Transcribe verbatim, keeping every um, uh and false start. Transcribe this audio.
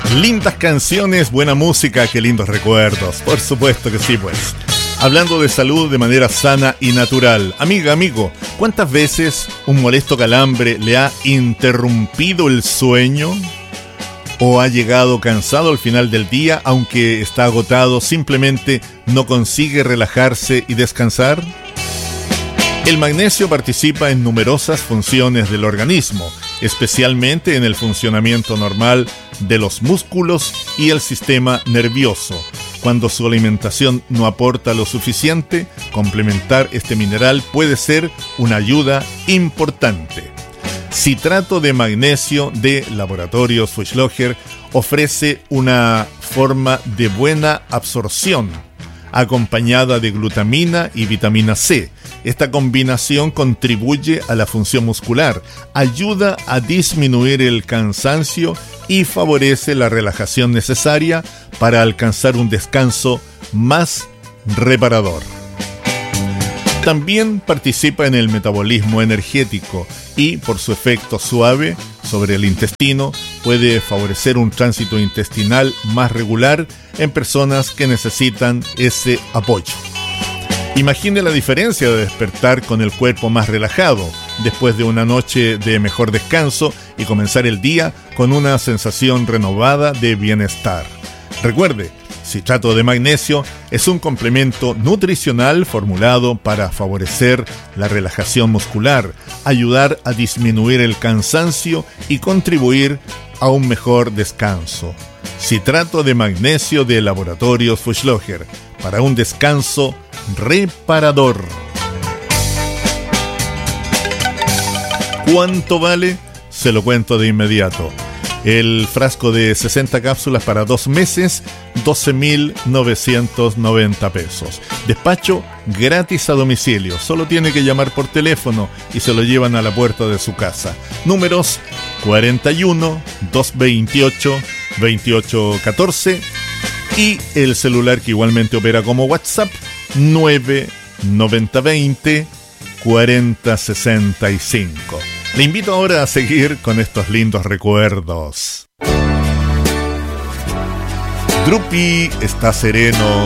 Lindas canciones, buena música, qué lindos recuerdos. Por supuesto que sí, pues. Hablando de salud de manera sana y natural. Amiga, amigo, ¿cuántas veces un molesto calambre le ha interrumpido el sueño? ¿O ha llegado cansado al final del día, aunque está agotado, simplemente no consigue relajarse y descansar? El magnesio participa en numerosas funciones del organismo, especialmente en el funcionamiento normal de los músculos y el sistema nervioso. Cuando su alimentación no aporta lo suficiente, complementar este mineral puede ser una ayuda importante. Citrato de magnesio de Laboratorios Fuchslocher ofrece una forma de buena absorción, acompañada de glutamina y vitamina C. Esta combinación contribuye a la función muscular, ayuda a disminuir el cansancio y favorece la relajación necesaria para alcanzar un descanso más reparador. También participa en el metabolismo energético y, por su efecto suave sobre el intestino, puede favorecer un tránsito intestinal más regular en personas que necesitan ese apoyo. Imagine la diferencia de despertar con el cuerpo más relajado después de una noche de mejor descanso y comenzar el día con una sensación renovada de bienestar. Recuerde, citrato de magnesio es un complemento nutricional formulado para favorecer la relajación muscular, ayudar a disminuir el cansancio y contribuir a un mejor descanso. Citrato de magnesio de Laboratorios Fuchslocher para un descanso reparador. ¿Cuánto vale? Se lo cuento de inmediato. El frasco de sesenta cápsulas para dos meses, doce mil novecientos noventa pesos. Despacho gratis a domicilio. Solo tiene que llamar por teléfono y se lo llevan a la puerta de su casa. Números cuarenta y uno, doscientos veintiocho, veintiocho catorce y el celular que igualmente opera como WhatsApp, nueve noventa veinte cuarenta sesenta y cinco. Le invito ahora a seguir con estos lindos recuerdos. Drupi está sereno